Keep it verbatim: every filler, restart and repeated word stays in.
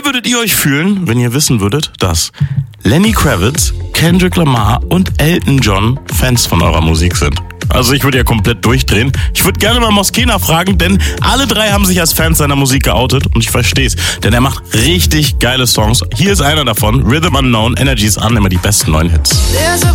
würdet ihr euch fühlen, wenn ihr wissen würdet, dass Lenny Kravitz, Kendrick Lamar und Elton John Fans von eurer Musik sind? Also ich würde ja komplett durchdrehen. Ich würde gerne mal Moskena fragen, denn alle drei haben sich als Fans seiner Musik geoutet und ich versteh's, denn er macht richtig geile Songs. Hier ist einer davon, Rhythm Unknown, Energy's An, immer die besten neuen Hits.